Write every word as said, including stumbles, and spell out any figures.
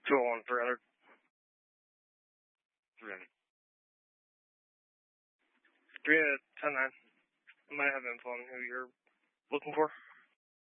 two oh one, three hundred. three hundred. three ten nine. I might have info on who you're looking for.